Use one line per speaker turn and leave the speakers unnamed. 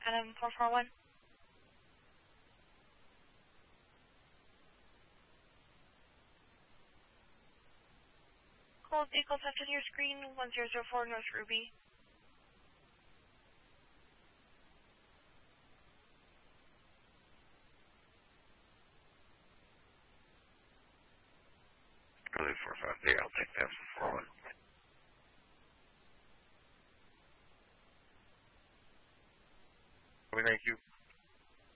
Adam 441. Cold vehicles after your screen, 1004 North Ruby.
Early 453, I'll take that for 41.
Thank you.